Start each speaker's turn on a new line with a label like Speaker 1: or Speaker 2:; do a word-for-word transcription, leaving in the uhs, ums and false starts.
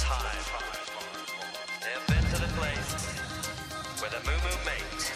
Speaker 1: time. They have been to the place where the moo moo mate